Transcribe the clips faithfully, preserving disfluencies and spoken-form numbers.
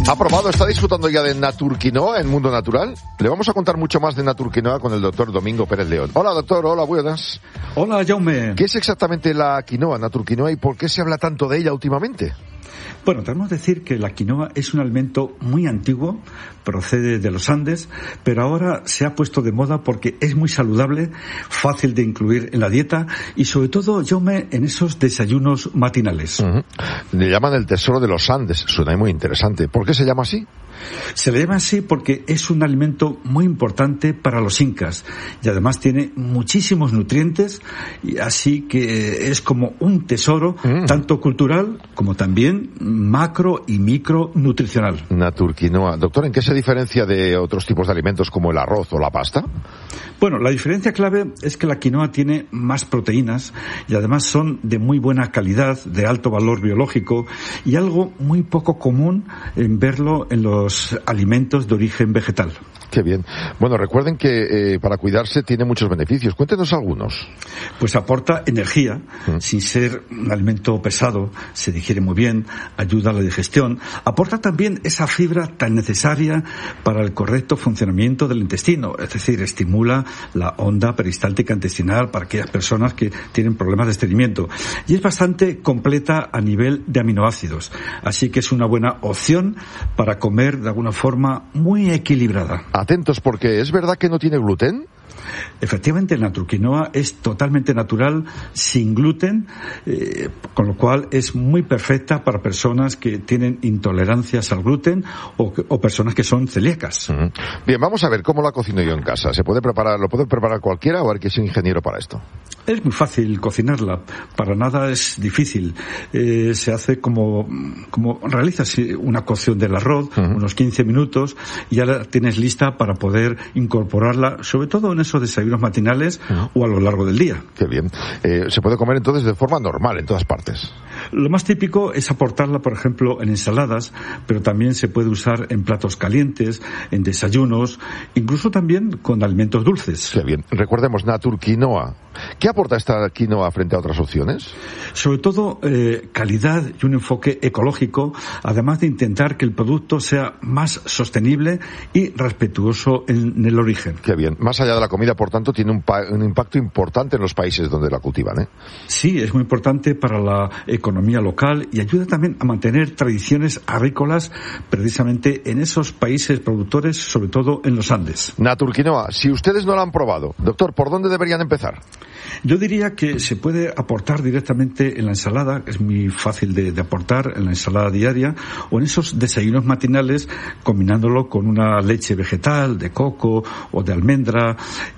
¿Ha probado, está disfrutando ya de Naturquinoa en Mundo Natural? Le vamos a contar mucho más de Naturquinoa con el doctor Domingo Pérez León. Hola, doctor. Hola, buenas. Hola, Jaume. ¿Qué es exactamente la quinoa, Naturquinoa, y por qué se habla tanto de ella últimamente? Bueno, tenemos que decir que la quinoa es un alimento muy antiguo, procede de los Andes, pero ahora se ha puesto de moda porque es muy saludable, fácil de incluir en la dieta y sobre todo, Jaume, en esos desayunos matinales. Uh-huh. Le llaman el tesoro de los Andes, suena muy interesante. ¿Por qué se llama así? Se le llama así porque es un alimento muy importante para los incas y además tiene muchísimos nutrientes, y así que es como un tesoro, mm. tanto cultural como también macro y micronutricional. Naturquinoa. Doctor, ¿en qué se diferencia de otros tipos de alimentos como el arroz o la pasta? Bueno, la diferencia clave es que la quinoa tiene más proteínas y además son de muy buena calidad, de alto valor biológico y algo muy poco común en verlo en los alimentos de origen vegetal. Qué bien. Bueno, recuerden que eh, para cuidarse tiene muchos beneficios. Cuéntenos algunos. Pues aporta energía, mm. sin ser un alimento pesado, se digiere muy bien, ayuda a la digestión. Aporta también esa fibra tan necesaria para el correcto funcionamiento del intestino, es decir, estimula la onda peristáltica intestinal para aquellas personas que tienen problemas de estreñimiento. Y es bastante completa a nivel de aminoácidos, así que es una buena opción para comer de alguna forma muy equilibrada. Atentos, porque ¿es verdad que no tiene gluten? Efectivamente, la naturquinoa es totalmente natural, sin gluten, eh, con lo cual es muy perfecta para personas que tienen intolerancias al gluten o, o personas que son celíacas. Uh-huh. Bien, vamos a ver cómo la cocino yo en casa. ¿Se puede preparar, lo puede preparar cualquiera o hay que ser ingeniero para esto? Es muy fácil cocinarla, para nada es difícil. Eh, se hace como, como realizas una cocción del arroz, uh-huh. unos quince minutos, y ya la tienes lista para poder incorporarla, sobre todo en esos desayunos matinales uh-huh. o a lo largo del día. Qué bien. Eh, se puede comer entonces de forma normal en todas partes. Lo más típico es aportarla, por ejemplo, en ensaladas, pero también se puede usar en platos calientes, en desayunos, incluso también con alimentos dulces. Qué bien. Recordemos, Naturquinoa. ¿Qué aporta esta quinoa frente a otras opciones? Sobre todo eh, calidad y un enfoque ecológico, además de intentar que el producto sea más sostenible y respetuoso en, en el origen. Qué bien. Más allá de la comida, por tanto, tiene un, pa- un impacto importante en los países donde la cultivan, ¿eh? Sí, es muy importante para la economía local y ayuda también a mantener tradiciones agrícolas precisamente en esos países productores, sobre todo en los Andes. Naturquinoa, si ustedes no la han probado, doctor, ¿por dónde deberían empezar? Yo diría que se puede aportar directamente en la ensalada, que es muy fácil de, de aportar en la ensalada diaria, o en esos desayunos matinales, combinándolo con una leche vegetal, de coco o de almendra,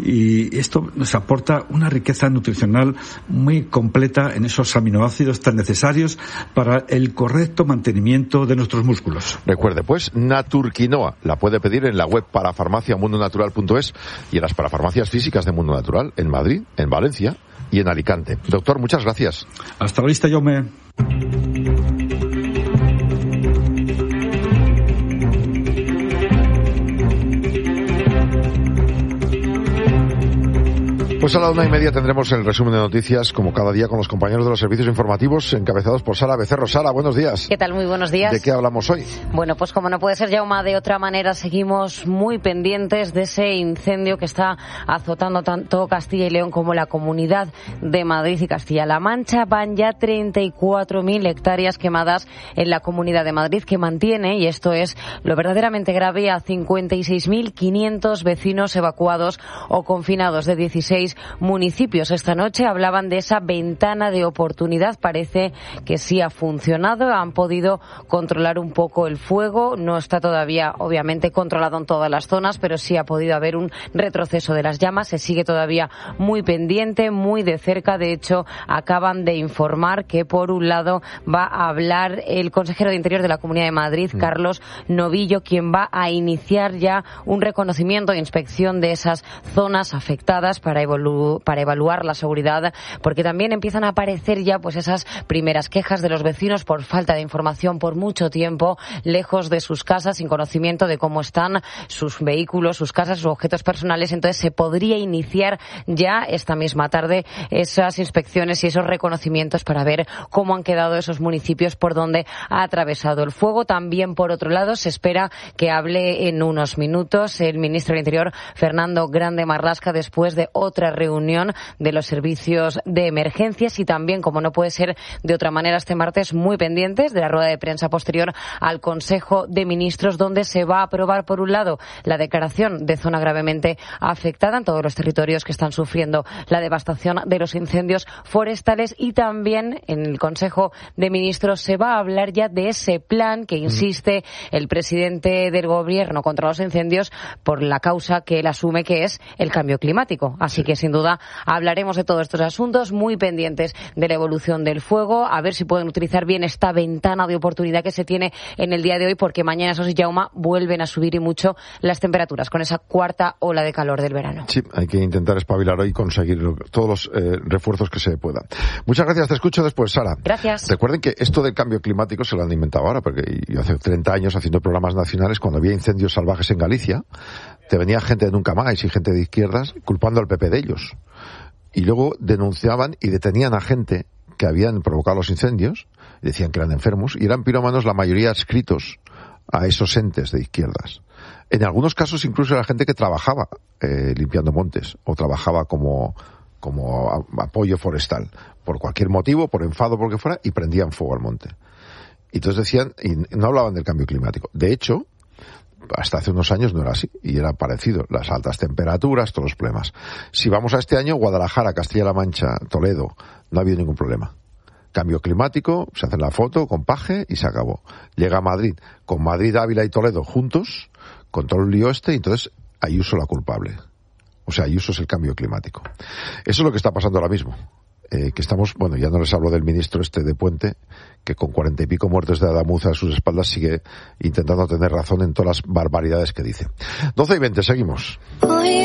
y esto nos aporta una riqueza nutricional muy completa en esos aminoácidos tan necesarios para el correcto mantenimiento de nuestros músculos. Recuerde, pues, Naturquinoa la puede pedir en la web parafarmacia mundo natural punto es y en las parafarmacias físicas de Mundo Natural, en Madrid, en Valencia y en Alicante. Doctor, muchas gracias. Hasta la vista, Jaume. Pues a la una y media tendremos el resumen de noticias, como cada día, con los compañeros de los servicios informativos, encabezados por Sara Becerro. Sara, buenos días. ¿Qué tal? Muy buenos días. ¿De qué hablamos hoy? Bueno, pues como no puede ser, Jaume, de otra manera, seguimos muy pendientes de ese incendio que está azotando tanto Castilla y León como la Comunidad de Madrid y Castilla-La Mancha. Van ya treinta y cuatro mil hectáreas quemadas en la Comunidad de Madrid, que mantiene, y esto es lo verdaderamente grave, a cincuenta y seis mil quinientos vecinos evacuados o confinados de dieciséis municipios. Esta noche hablaban de esa ventana de oportunidad. Parece que sí ha funcionado. Han podido controlar un poco el fuego. No está todavía, obviamente, controlado en todas las zonas, pero sí ha podido haber un retroceso de las llamas. Se sigue todavía muy pendiente, muy de cerca. De hecho, acaban de informar que, por un lado, va a hablar el consejero de Interior de la Comunidad de Madrid, Carlos Novillo, quien va a iniciar ya un reconocimiento e inspección de esas zonas afectadas para evaluar evalu- para evaluar la seguridad, porque también empiezan a aparecer ya pues esas primeras quejas de los vecinos por falta de información por mucho tiempo, lejos de sus casas, sin conocimiento de cómo están sus vehículos, sus casas, sus objetos personales. Entonces se podría iniciar ya esta misma tarde esas inspecciones y esos reconocimientos para ver cómo han quedado esos municipios por donde ha atravesado el fuego. También, por otro lado, se espera que hable en unos minutos el ministro del Interior, Fernando Grande Marlaska, después de otra reunión de los servicios de emergencias y también, como no puede ser de otra manera, este martes muy pendientes de la rueda de prensa posterior al Consejo de Ministros, donde se va a aprobar, por un lado, la declaración de zona gravemente afectada en todos los territorios que están sufriendo la devastación de los incendios forestales, y también en el Consejo de Ministros se va a hablar ya de ese plan que insiste el presidente del Gobierno contra los incendios por la causa que él asume, que es el cambio climático. Así que, sin duda, hablaremos de todos estos asuntos, muy pendientes de la evolución del fuego, a ver si pueden utilizar bien esta ventana de oportunidad que se tiene en el día de hoy, porque mañana, eso sí, Jaume, vuelven a subir y mucho las temperaturas con esa cuarta ola de calor del verano. Sí, hay que intentar espabilar hoy y conseguir todos los eh, refuerzos que se puedan. Muchas gracias, te escucho después, Sara. Gracias. Recuerden que esto del cambio climático se lo han inventado ahora, porque yo hace treinta años haciendo programas nacionales, cuando había incendios salvajes en Galicia, te venía gente de Nunca Más y gente de izquierdas culpando al P P de ellos. Y luego denunciaban y detenían a gente que habían provocado los incendios, decían que eran enfermos, y eran pirómanos la mayoría adscritos a esos entes de izquierdas. En algunos casos incluso era gente que trabajaba eh, limpiando montes o trabajaba como, como a, apoyo forestal, por cualquier motivo, por enfado, por lo que fuera, y prendían fuego al monte. Y entonces decían, y no hablaban del cambio climático. De hecho, hasta hace unos años no era así, y era parecido, las altas temperaturas, todos los problemas. Si vamos a este año, Guadalajara, Castilla-La Mancha, Toledo, no ha habido ningún problema. Cambio climático, se hace la foto con paje y se acabó. Llega a Madrid, con Madrid, Ávila y Toledo juntos, con todo el lío este, y entonces Ayuso la culpable. O sea, Ayuso es el cambio climático. Eso es lo que está pasando ahora mismo. Eh, que estamos, bueno, ya no les hablo del ministro este de Puente, que con cuarenta y pico muertos de Adamuza a sus espaldas sigue intentando tener razón en todas las barbaridades que dice. doce y veinte, seguimos.